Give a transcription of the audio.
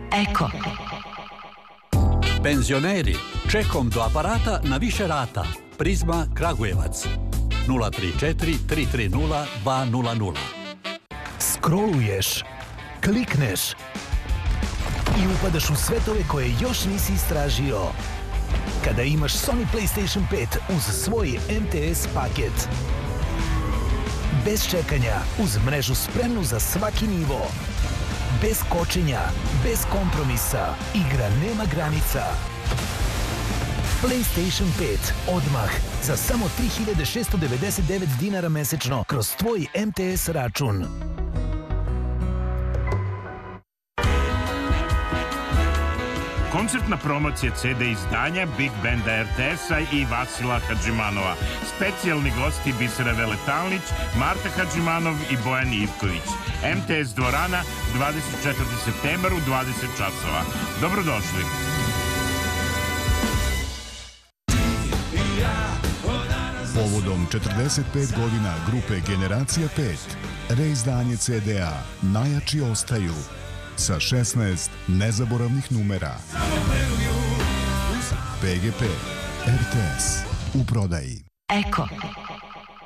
Eko. Penzioneri, čekom do aparata na više rata. Prizma Kragujevac 034 330 200. Scrolluješ, klikneš i upadaš u svetove koje još nisi istražio. Kada imaš Sony PlayStation 5 uz svoj MTS paket. Bez čekanja, uz mrežu spremnu za svaki nivo. Bez kočenja, bez kompromisa, igra nema granica. PlayStation 5 odmah za samo 3699 dinara mesečno kroz tvoj MTS račun. Koncertna promocija CD izdanja Big Banda RTS-a i Vasila Hadžimanova. Specijalni gosti Bisera Veletalnić, Marta Hadžimanov i Bojan Ivković. MTS dvorana 24. septembar u 20 časova. Dobrodošli. Povodom 45 godina grupe Generacija 5, reizdanje CD-a Najjači ostaju sa 16 nezaboravnih numera. PGP, RTS, u prodaji. Eko.